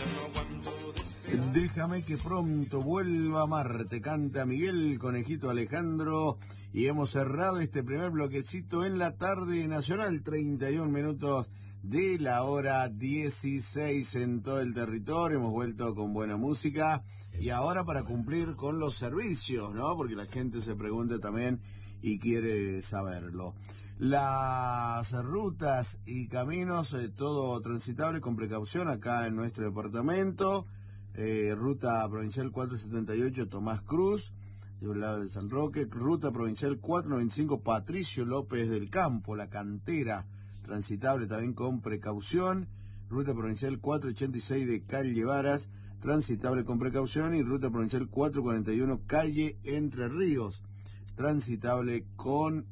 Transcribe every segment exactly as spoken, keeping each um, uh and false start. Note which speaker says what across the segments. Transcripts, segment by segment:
Speaker 1: Déjame que pronto vuelva Marte, canta Miguel Conejito Alejandro, y hemos cerrado este primer bloquecito en la tarde nacional, treinta y un minutos de la hora dieciséis en todo el territorio. Hemos vuelto con buena música y ahora para cumplir con los servicios, ¿no? Porque la gente se pregunta también y quiere saberlo. Las rutas y caminos, eh, todo transitable con precaución acá en nuestro departamento. Eh, ruta provincial cuatrocientos setenta y ocho Tomás Cruz, del lado de San Roque. Ruta provincial cuatrocientos noventa y cinco Patricio López del Campo, La Cantera, transitable también con precaución. Ruta provincial cuatrocientos ochenta y seis de Calle Varas, transitable con precaución. Y ruta provincial cuatrocientos cuarenta y uno Calle Entre Ríos, transitable con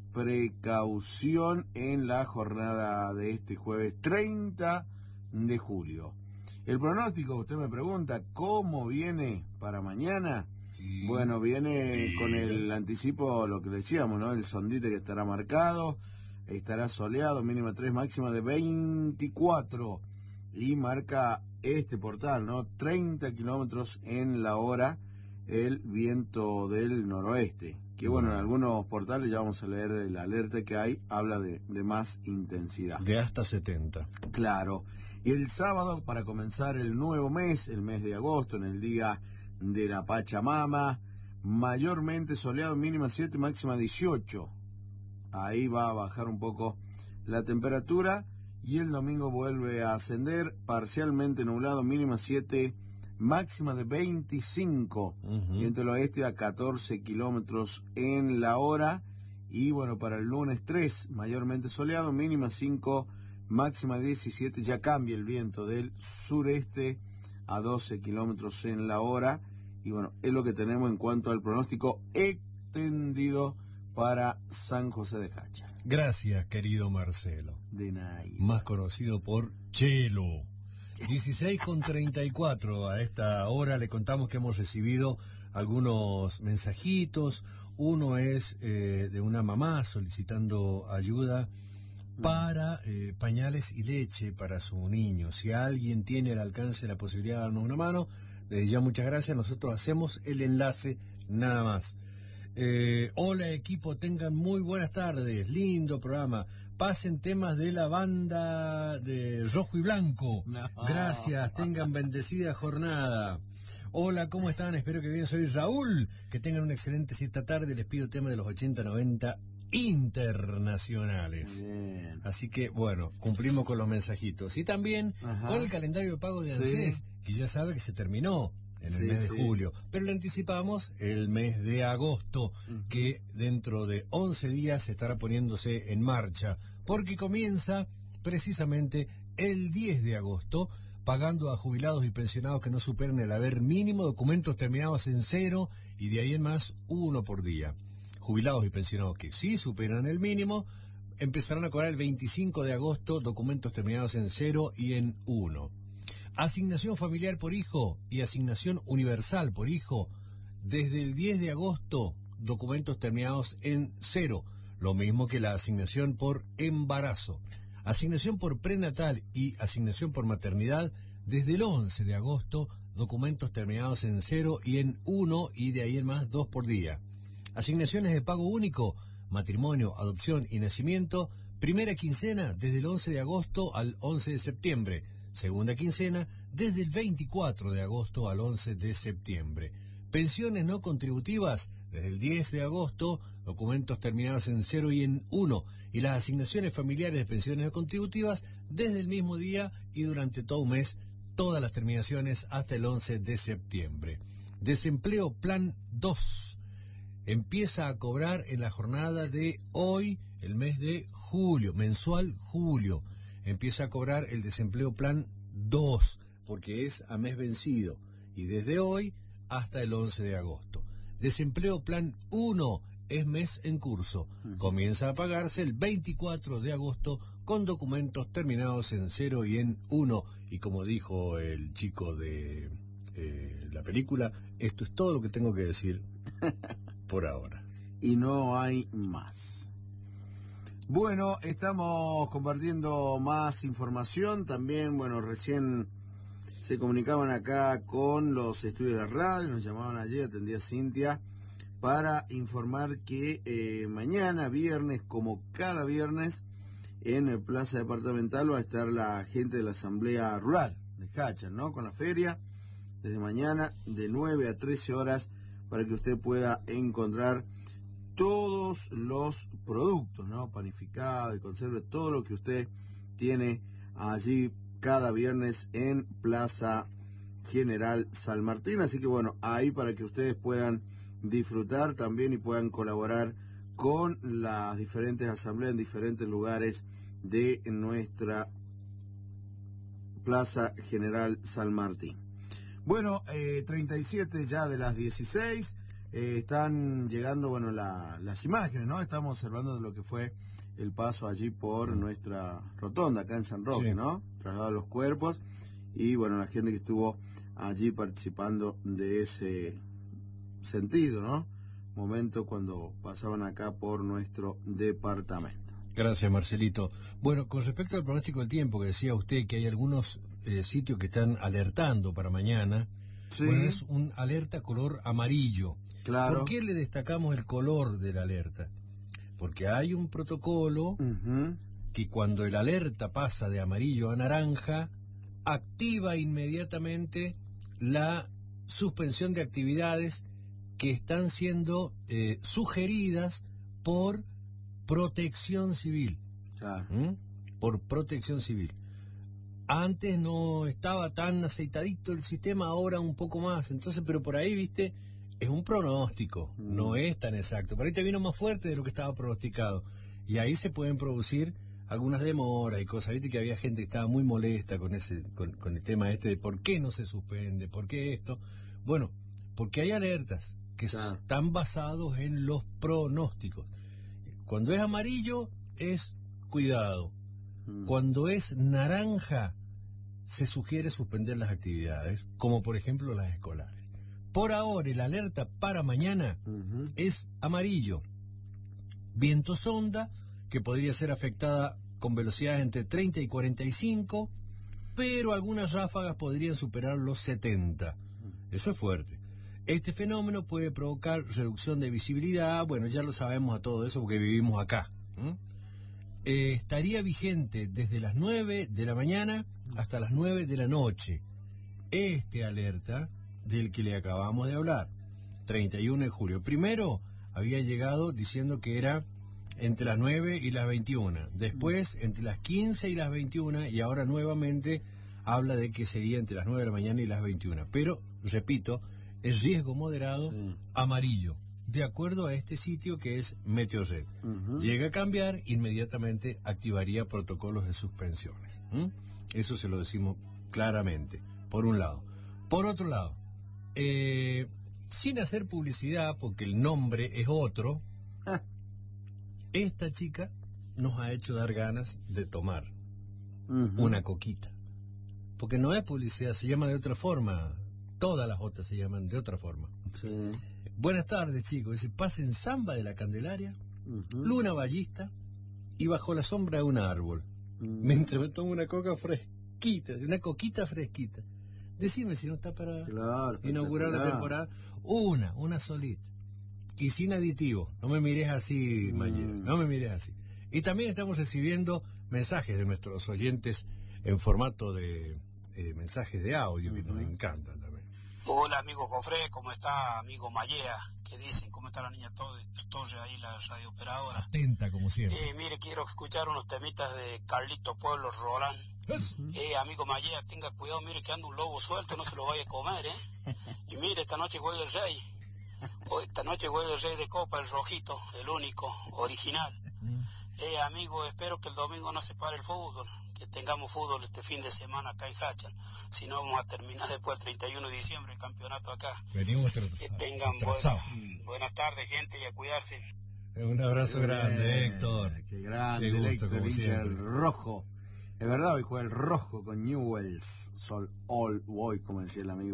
Speaker 1: precaución en la jornada de este jueves treinta de julio. El pronóstico, usted me pregunta, ¿cómo viene para mañana? Sí. Bueno, viene sí. Con el anticipo, lo que le decíamos, ¿no? El sondite que estará marcado, estará soleado, mínima tres, máxima de veinticuatro, y marca este portal, ¿no? treinta kilómetros en la hora, el viento del noroeste. Que bueno, en algunos portales, ya vamos a leer la alerta que hay, habla de, de más intensidad.
Speaker 2: De hasta setenta.
Speaker 1: Claro. Y el sábado, para comenzar el nuevo mes, el mes de agosto, en el día de la Pachamama, mayormente soleado, mínima siete, máxima dieciocho. Ahí va a bajar un poco la temperatura, y el domingo vuelve a ascender, parcialmente nublado, mínima siete, máxima de veinticinco, uh-huh. Viento del oeste a catorce kilómetros en la hora. Y bueno, para el lunes tres, mayormente soleado, mínima cinco, máxima diecisiete. Ya cambia el viento del sureste a doce kilómetros en la hora. Y bueno, es lo que tenemos en cuanto al pronóstico extendido para San José de Hacha.
Speaker 2: Gracias, querido Marcelo.
Speaker 1: De nada.
Speaker 2: Más conocido por Chelo. dieciséis con treinta y cuatro, a esta hora le contamos que hemos recibido algunos mensajitos. Uno es eh, de una mamá solicitando ayuda para eh, pañales y leche para su niño. Si alguien tiene al alcance la posibilidad de darnos una mano, les ya muchas gracias, nosotros hacemos el enlace nada más. Eh, hola equipo, tengan muy buenas tardes, lindo programa. Pasen temas de la banda de Rojo y Blanco. No. Gracias, tengan bendecida jornada. Hola, ¿cómo están? Espero que bien, soy Raúl. Que tengan una excelente esta tarde. Les pido temas de los ochenta noventa internacionales. Bien. Así que, bueno, cumplimos con los mensajitos. Y también Ajá. con el calendario de pago de ANSES, sí. que ya sabe que se terminó en el sí, mes de sí. julio, pero le anticipamos el mes de agosto, uh-huh. que dentro de once días estará poniéndose en marcha, porque comienza precisamente el diez de agosto, pagando a jubilados y pensionados que no superen el haber mínimo, documentos terminados en cero, y de ahí en más uno por día. Jubilados y pensionados que sí superan el mínimo, empezarán a cobrar el veinticinco de agosto, documentos terminados en cero y en uno. Asignación familiar por hijo y asignación universal por hijo, desde el diez de agosto, documentos terminados en cero, lo mismo que la asignación por embarazo. Asignación por prenatal y asignación por maternidad, desde el once de agosto, documentos terminados en cero y en uno, y de ahí en más dos por día. Asignaciones de pago único, matrimonio, adopción y nacimiento, primera quincena desde el once de agosto al once de septiembre. Segunda quincena, desde el veinticuatro de agosto al once de septiembre. Pensiones no contributivas, desde el diez de agosto, documentos terminados en cero y en uno. Y las asignaciones familiares de pensiones no contributivas, desde el mismo día y durante todo un mes, todas las terminaciones hasta el once de septiembre. Desempleo Plan dos. Empieza a cobrar en la jornada de hoy, el mes de julio, mensual julio. Empieza a cobrar el desempleo Plan dos, porque es a mes vencido, y desde hoy hasta el once de agosto. Desempleo Plan uno es mes en curso. Comienza a pagarse el veinticuatro de agosto con documentos terminados en cero y en uno. Y como dijo el chico de eh, la película, esto es todo lo que tengo que decir por ahora.
Speaker 1: Y no hay más. Bueno, estamos compartiendo más información también. Bueno, recién se comunicaban acá con los estudios de la radio, nos llamaban allí, atendía Cintia, para informar que eh, mañana, viernes, como cada viernes, en el Plaza Departamental va a estar la gente de la Asamblea Rural de Hatcher, ¿no? Con la feria, desde mañana, de nueve a trece horas, para que usted pueda encontrar todos los productos, ¿no? Panificado y conserve, todo lo que usted tiene allí cada viernes en Plaza General San Martín. Así que bueno, ahí para que ustedes puedan disfrutar también y puedan colaborar con las diferentes asambleas en diferentes lugares de nuestra Plaza General San Martín. Bueno, eh, treinta y siete ya de las dieciséis, eh, están llegando, bueno, la, las imágenes, ¿no? Estamos observando lo que fue el paso allí por nuestra rotonda acá en San Roque, sí, ¿no? Traslado de los cuerpos y, bueno, la gente que estuvo allí participando de ese sentido, ¿no? Momento cuando pasaban acá por nuestro departamento.
Speaker 2: Gracias, Marcelito. Bueno, con respecto al pronóstico del tiempo, que decía usted que hay algunos eh, sitios que están alertando para mañana, sí, bueno, es un alerta color amarillo.
Speaker 1: Claro.
Speaker 2: ¿Por qué le destacamos el color de la alerta? Porque hay un protocolo uh-huh. que cuando el alerta pasa de amarillo a naranja, activa inmediatamente la suspensión de actividades que están siendo eh, sugeridas por Protección Civil.
Speaker 1: Claro.
Speaker 2: ¿Mm? Por Protección Civil. Antes no estaba tan aceitadito el sistema, ahora un poco más. Entonces, pero por ahí, viste, es un pronóstico, mm. no es tan exacto. Por ahí te vino más fuerte de lo que estaba pronosticado. Y ahí se pueden producir algunas demoras y cosas. Viste que había gente que estaba muy molesta con ese, con, con el tema este de por qué no se suspende, por qué esto. Bueno, porque hay alertas que claro. están basados en los pronósticos. Cuando es amarillo, es cuidado. Mm. Cuando es naranja, se sugiere suspender las actividades, como por ejemplo las escolares. Por ahora, el alerta para mañana uh-huh. es amarillo. Viento sonda, que podría ser afectada con velocidades entre treinta y cuarenta y cinco, pero algunas ráfagas podrían superar los setenta. Eso es fuerte. Este fenómeno puede provocar reducción de visibilidad, bueno, ya lo sabemos a todo eso porque vivimos acá. ¿Mm? Eh, estaría vigente desde las nueve de la mañana hasta las nueve de la noche. Este alerta del que le acabamos de hablar, treinta y uno de julio. Primero había llegado diciendo que era entre las nueve y las veintiuna, después entre las quince y las veintiuna y ahora nuevamente habla de que sería entre las nueve de la mañana y las veintiuna. Pero, repito, es riesgo moderado, sí, amarillo, de acuerdo a este sitio que es Meteorred. Uh-huh. Llega a cambiar, inmediatamente activaría protocolos de suspensiones. ¿Mm? Eso se lo decimos claramente, por un lado. Por otro lado, eh, sin hacer publicidad, porque el nombre es otro, ah. esta chica nos ha hecho dar ganas de tomar uh-huh. una coquita. Porque no es publicidad, se llama de otra forma. Todas las otras se llaman de otra forma.
Speaker 1: Sí.
Speaker 2: Buenas tardes, chicos. Dice, pasen Zamba de la Candelaria, uh-huh. Luna Ballista y bajo la sombra de un árbol. Uh-huh. Mientras me tomo una coca fresquita, una coquita fresquita. Decime si no está para
Speaker 1: claro,
Speaker 2: inaugurar la temporada. Una, una solita. Y sin aditivos. No me mires así, uh-huh. Mayer. No me mires así. Y también estamos recibiendo mensajes de nuestros oyentes en formato de eh, mensajes de audio, uh-huh. que nos encantan también.
Speaker 3: Hola amigo Cofré, ¿cómo está amigo Mallea? ¿Qué dicen? ¿Cómo está la niña Torre, Torre ahí, la radio operadora?
Speaker 2: Atenta como siempre.
Speaker 3: Eh, mire, quiero escuchar unos temitas de Carlito Pueblo Roland. Uh-huh. Eh, amigo Mallea, tenga cuidado, mire que anda un lobo suelto, no se lo vaya a comer, ¿eh? Y mire, esta noche juega el Rey. Hoy, esta noche juega el Rey de Copa, el rojito, el único, original. Uh-huh. Eh, amigo, espero que el domingo no se pare el fútbol. Que tengamos fútbol este fin de semana acá en Hatcher. Si no, vamos a terminar después del treinta y uno de diciembre el campeonato acá.
Speaker 2: Venimos tras,
Speaker 3: que tengan buena, buenas tardes, gente, y a cuidarse.
Speaker 2: Un abrazo qué grande, bien, Héctor.
Speaker 1: Qué grande, qué gusto, Héctor, hincha el rojo. Es verdad, hoy juega el rojo con Newells, Sol All Boys, como decía el amigo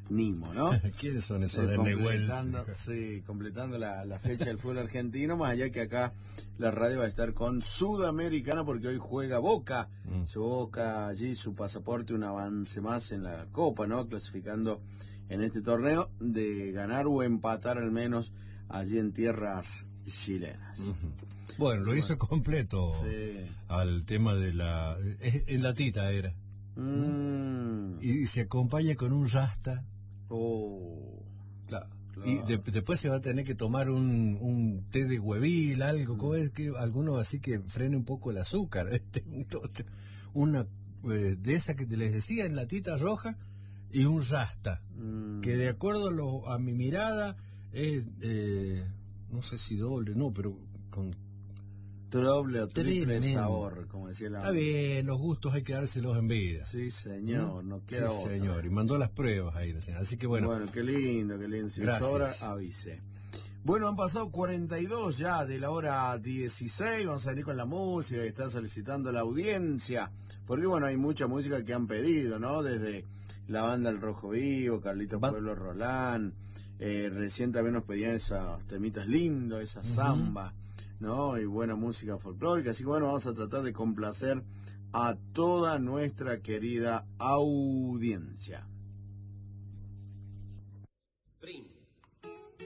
Speaker 1: Nimo, ¿no?
Speaker 2: ¿Quiénes son esos
Speaker 1: eh,
Speaker 2: de
Speaker 1: completando,
Speaker 2: Newell's?
Speaker 1: Sí, completando la, la fecha del fútbol argentino, más allá que acá la radio va a estar con Sudamericana porque hoy juega Boca, mm. se Boca allí su pasaporte, un avance más en la Copa, ¿no? Clasificando en este torneo de ganar o empatar al menos allí en tierras chilenas.
Speaker 2: Uh-huh. Bueno, lo bueno. hizo completo sí. al tema de la... En la tita era. Mm. Y se acompaña con un rasta.
Speaker 1: Oh,
Speaker 2: claro. Claro. Y de, después se va a tener que tomar un, un té de huevil, algo, ¿cómo es que alguno así que frene un poco el azúcar? Este, una eh, de esa que te les decía en la tita roja y un rasta, mm. que de acuerdo a, lo, a mi mirada es, eh, no sé si doble, no, pero con...
Speaker 1: Doble o triple Tremendo. Sabor, como decía la...
Speaker 2: Está bien, los gustos hay que dárselos en vida.
Speaker 1: Sí, señor,
Speaker 2: ¿Mm?
Speaker 1: no queda
Speaker 2: Sí,
Speaker 1: otra.
Speaker 2: señor, y mandó las pruebas ahí, así que bueno.
Speaker 1: Bueno, qué lindo, qué lindo. Si
Speaker 2: Gracias.
Speaker 1: sobra, avise. Bueno, han pasado cuarenta y dos ya de la hora dieciséis, vamos a venir con la música que está solicitando la audiencia, porque bueno, hay mucha música que han pedido, ¿no? Desde la banda El Rojo Vivo, Carlitos Va- Pueblo Rolán, eh, recién también nos pedían esos temitas lindos, esa uh-huh. samba, ¿no? Y buena música folclórica, así que bueno, vamos a tratar de complacer a toda nuestra querida audiencia.